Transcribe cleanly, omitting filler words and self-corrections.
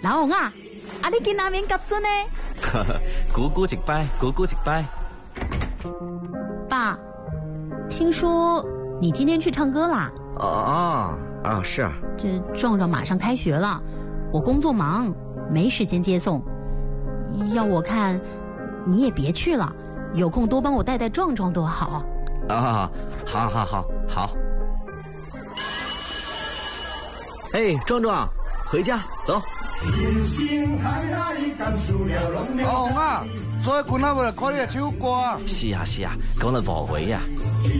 老洪啊，你見那邊夾孫呢？ 姑姑直拜，姑姑直拜。 爸，聽說你今天去唱歌啦？ 是啊。 這壯壯馬上開學了，我工作忙，沒時間接送。要我看，你也別去了，有空多幫我帶帶壯壯多好。 好。哎，壯壯，回家走。 老洪啊，做一棍啊，為了看你嘅唱歌。 是啊，講得無回啊。